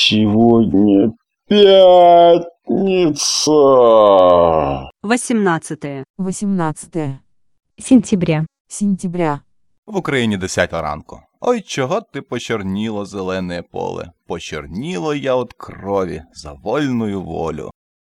Сегодня пятница. 18 сентября. В Україні 10 ранку. Ой, чого ти почорніло, зелене поле? Почорніло я от крові за вольную волю.